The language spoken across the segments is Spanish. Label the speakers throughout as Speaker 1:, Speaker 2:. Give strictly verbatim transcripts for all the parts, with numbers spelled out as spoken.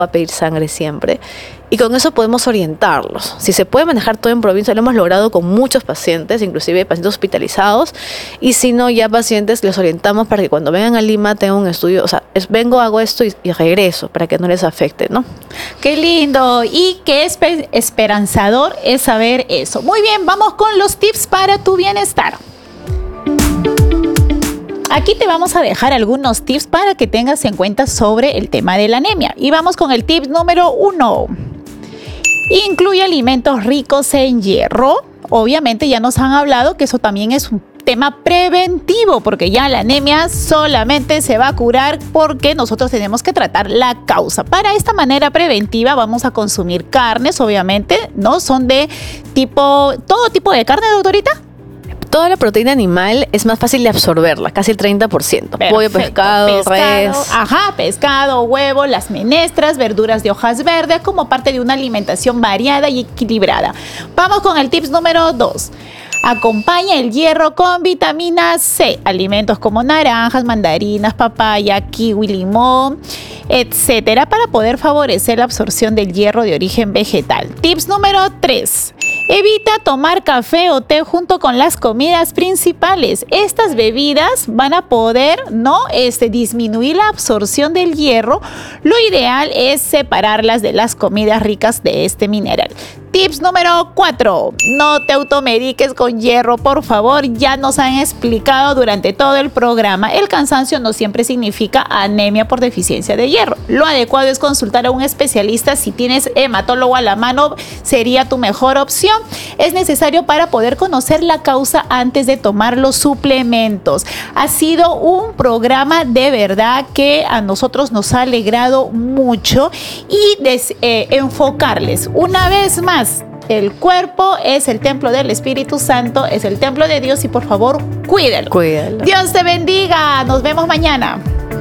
Speaker 1: va a pedir sangre siempre. Y con eso podemos orientarlos. Si se puede manejar todo en provincia, lo hemos logrado con muchos pacientes, inclusive pacientes hospitalizados. Y si no, ya pacientes les orientamos para que cuando vengan a Lima tengan un estudio. O sea, es, vengo, hago esto y, y regreso para que no les afecte, ¿no?
Speaker 2: Qué lindo y qué espe- esperanzador es saber eso. Muy bien, vamos con los tips para tu bienestar. Aquí te vamos a dejar algunos tips para que tengas en cuenta sobre el tema de la anemia. Y vamos con el tip número uno. Incluye alimentos ricos en hierro. Obviamente ya nos han hablado que eso también es un tema preventivo, porque ya la anemia solamente se va a curar porque nosotros tenemos que tratar la causa. Para esta manera preventiva vamos a consumir carnes, obviamente, ¿no? Son de tipo, todo tipo de carne, doctorita.
Speaker 1: Toda la proteína animal es más fácil de absorberla, casi el treinta por ciento.
Speaker 2: Perfecto.
Speaker 1: Pollo, pescado,
Speaker 2: pescado,
Speaker 1: res.
Speaker 2: Ajá, pescado, huevo, las menestras, verduras de hojas verdes como parte de una alimentación variada y equilibrada. Vamos con el tips número dos. Acompaña el hierro con vitamina C. Alimentos como naranjas, mandarinas, papaya, kiwi, limón, etcétera, para poder favorecer la absorción del hierro de origen vegetal. Tips número tres. Evita tomar café o té junto con las comidas principales. Estas bebidas van a poder, ¿no? Este, disminuir la absorción del hierro. Lo ideal es separarlas de las comidas ricas de este mineral. Tips número cuatro. No te automediques con hierro, por favor. Ya nos han explicado durante todo el programa. El cansancio no siempre significa anemia por deficiencia de hierro. Lo adecuado es consultar a un especialista. Si tienes hematólogo a la mano, sería tu mejor opción. Es necesario para poder conocer la causa antes de tomar los suplementos. Ha sido un programa de verdad que a nosotros nos ha alegrado mucho y des, eh, enfocarles una vez más. El cuerpo es el templo del Espíritu Santo, es el templo de Dios y por favor, cuídalo.
Speaker 1: Cuídalo.
Speaker 2: Dios te bendiga. Nos vemos mañana.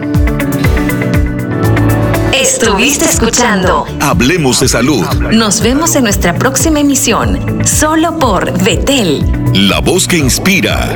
Speaker 3: Estuviste escuchando
Speaker 4: Hablemos de Salud.
Speaker 3: Nos vemos en nuestra próxima emisión, solo por Betel.
Speaker 4: La voz que inspira.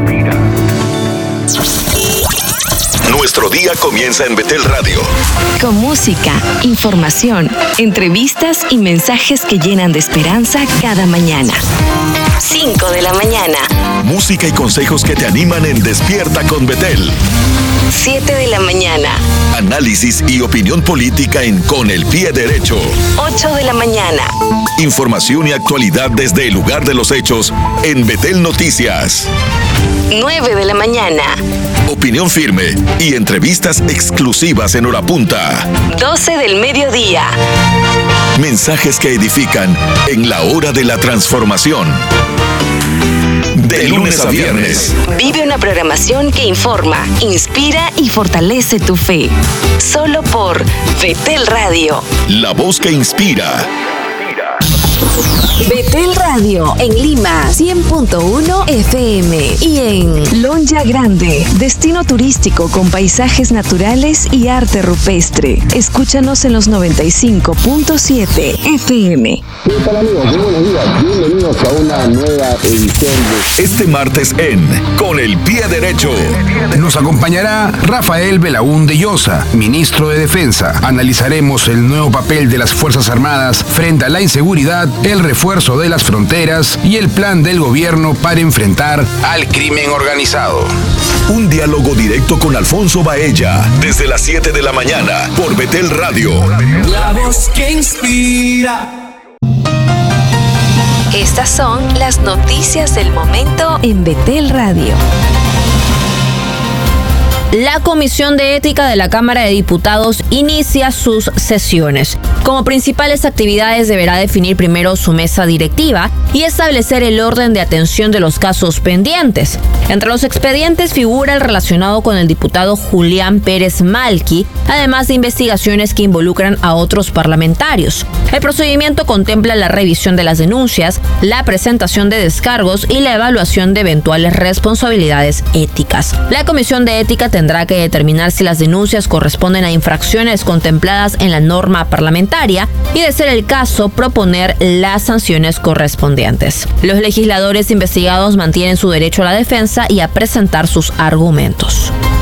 Speaker 4: Nuestro día comienza en Betel Radio.
Speaker 3: Con música, información, entrevistas y mensajes que llenan de esperanza cada mañana. cinco de la mañana.
Speaker 4: Música y consejos que te animan en Despierta con Betel.
Speaker 3: siete de la mañana.
Speaker 4: Análisis y opinión política en Con el Pie Derecho.
Speaker 3: ocho de la mañana.
Speaker 4: Información y actualidad desde el lugar de los hechos en Betel Noticias.
Speaker 3: nueve de la mañana.
Speaker 4: Opinión firme y entrevistas exclusivas en hora punta.
Speaker 3: doce del mediodía.
Speaker 4: Mensajes que edifican en la hora de la transformación. De lunes a viernes.
Speaker 3: Vive una programación que informa, inspira y fortalece tu fe. Solo por Betel Radio.
Speaker 4: La voz que inspira.
Speaker 3: Betel Radio en Lima, cien punto uno F M y en Lonja Grande, destino turístico con paisajes naturales y arte rupestre. Escúchanos en los noventa y cinco punto siete F M.
Speaker 5: ¿Qué tal, amigos? Muy buenos días. Bienvenidos a una nueva edición de...
Speaker 4: Este martes en Con el Pie Derecho.
Speaker 6: Nos acompañará Rafael Belaúnde Llosa, ministro de Defensa. Analizaremos el nuevo papel de las Fuerzas Armadas frente a la inseguridad, el refuerzo de las fronteras y el plan del gobierno para enfrentar al crimen organizado.
Speaker 4: Un diálogo directo con Alfonso Baella desde las siete de la mañana por Betel Radio.
Speaker 7: La voz que inspira.
Speaker 3: Estas son las noticias del momento en Betel Radio.
Speaker 8: La Comisión de Ética de la Cámara de Diputados inicia sus sesiones. Como principales actividades deberá definir primero su mesa directiva y establecer el orden de atención de los casos pendientes. Entre los expedientes figura el relacionado con el diputado Julián Pérez Malqui, además de investigaciones que involucran a otros parlamentarios. El procedimiento contempla la revisión de las denuncias, la presentación de descargos y la evaluación de eventuales responsabilidades éticas. La Comisión de Ética tendrá que determinar si las denuncias corresponden a infracciones contempladas en la norma parlamentaria y, de ser el caso, proponer las sanciones correspondientes. Los legisladores investigados mantienen su derecho a la defensa y a presentar sus argumentos.